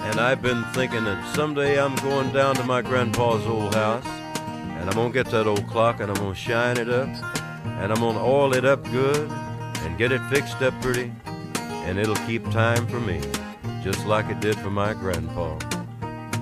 And I've been thinking that someday I'm going down to my grandpa's old house, and I'm gonna get that old clock and I'm gonna shine it up, and I'm gonna oil it up good and get it fixed up pretty, and it'll keep time for me, just like it did for my grandpa.